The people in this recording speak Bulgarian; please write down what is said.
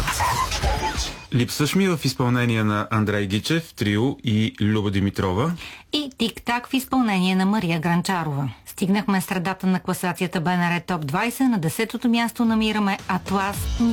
Липсваш ми в изпълнение на Андрей Гичев, Трио и Люба Димитрова. И Тик-так в изпълнение на Мария Гранчарова. Стигнахме средата на класацията БНР Топ 20. На 10-то място намираме Атлас.